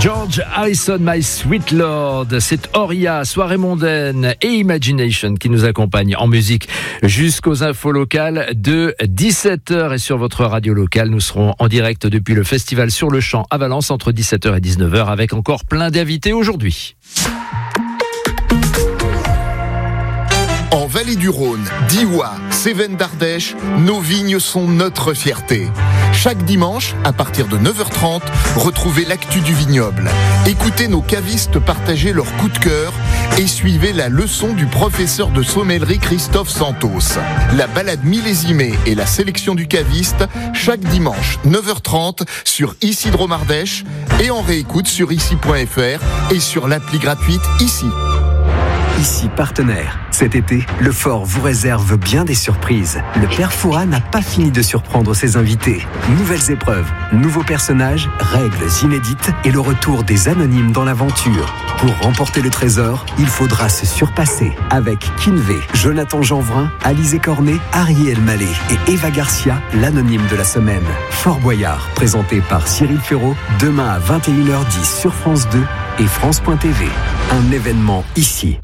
George Harrison, My Sweet Lord, c'est Auria, Soirée mondaine et Imagination qui nous accompagnent en musique jusqu'aux infos locales de 17h. Et sur votre radio locale, nous serons en direct depuis le festival Sur le Champ à Valence entre 17h et 19h avec encore plein d'invités aujourd'hui. En Vallée du Rhône, Diois, Cévennes d'Ardèche, nos vignes sont notre fierté. Chaque dimanche, à partir de 9h30, retrouvez l'actu du vignoble. Écoutez nos cavistes partager leurs coups de cœur et suivez la leçon du professeur de sommellerie Christophe Santos. La balade millésimée et la sélection du caviste, chaque dimanche, 9h30, sur Ici Drôme Ardèche et en réécoute sur ici.fr et sur l'appli gratuite Ici. Ici partenaire. Cet été, le Fort vous réserve bien des surprises. Le Père Fouras n'a pas fini de surprendre ses invités. Nouvelles épreuves, nouveaux personnages, règles inédites et le retour des anonymes dans l'aventure. Pour remporter le trésor, il faudra se surpasser avec Kinvé, Jonathan Jeanvrin, Alizé Cornet, Ariel Mallet et Eva Garcia, l'anonyme de la semaine. Fort Boyard, présenté par Cyril Ferraud, demain à 21h10 sur France 2 et France.tv. Un événement ici.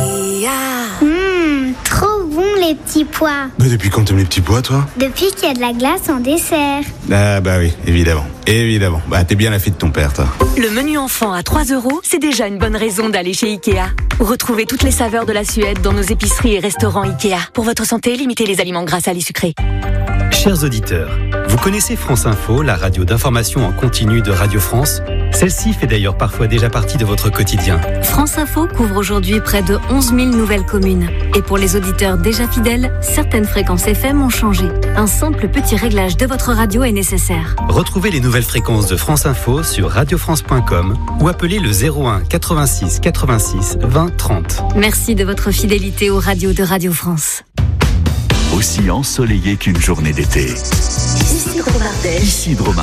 Trop bon les petits pois. Mais depuis quand t'aimes les petits pois, toi? Depuis qu'il y a de la glace en dessert. Ah bah oui, évidemment. Bah t'es bien la fille de ton père, toi. Le menu enfant à 3 €, c'est déjà une bonne raison d'aller chez Ikea. Retrouvez toutes les saveurs de la Suède dans nos épiceries et restaurants Ikea. Pour votre santé, limitez les aliments gras, salés, sucrés. Chers auditeurs, vous connaissez France Info, la radio d'information en continu de Radio France? Celle-ci fait d'ailleurs parfois déjà partie de votre quotidien. France Info couvre aujourd'hui près de 11 000 nouvelles communes. Et pour les auditeurs déjà fidèles, certaines fréquences FM ont changé. Un simple petit réglage de votre radio est nécessaire. Retrouvez les nouvelles fréquences de France Info sur radiofrance.com ou appelez le 01 86 86 20 30. Merci de votre fidélité aux radios de Radio France. Aussi ensoleillé qu'une journée d'été. Ici Drôme Ardèche. Ici Drôme